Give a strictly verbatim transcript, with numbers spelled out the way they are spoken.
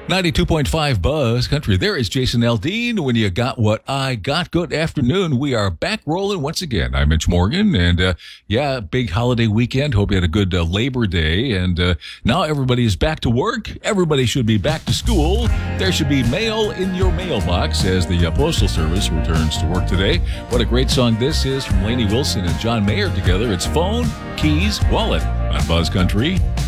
ninety-two point five Buzz Country. There is Jason Aldean. When you got what I got, good afternoon. We are back rolling once again. I'm Mitch Morgan, and uh, yeah, big holiday weekend. Hope you had a good uh, Labor Day, and uh, now everybody is back to work. Everybody should be back to school. There should be mail in your mailbox as the uh, Postal Service returns to work today. What a great song this is from Lainey Wilson and John Mayer together. It's Phone, Keys, Wallet on Buzz Country.